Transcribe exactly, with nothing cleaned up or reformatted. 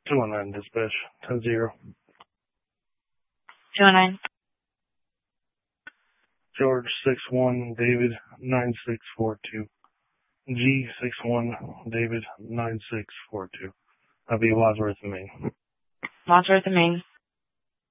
two one nine dispatch, ten zero. two one nine. George six one, David nine six four two. G six one, David nine six four two. I'll be Wadsworth, Maine. Wadsworth, Maine.